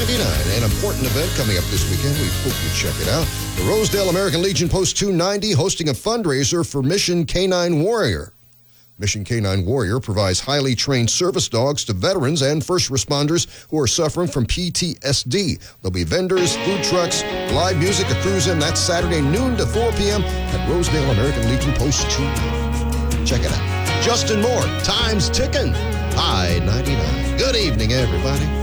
I-99. An important event coming up this weekend. We hope you check it out. The Rosedale American Legion Post 290 hosting a fundraiser for Mission Canine Warrior. Mission Canine Warrior provides highly trained service dogs to veterans and first responders who are suffering from PTSD. There'll be vendors, food trucks, live music, a cruise-in. That's Saturday, noon to 4 p.m. at Rosedale American Legion Post 290. Check it out. Justin Moore, time's ticking. I-99. Good evening, everybody.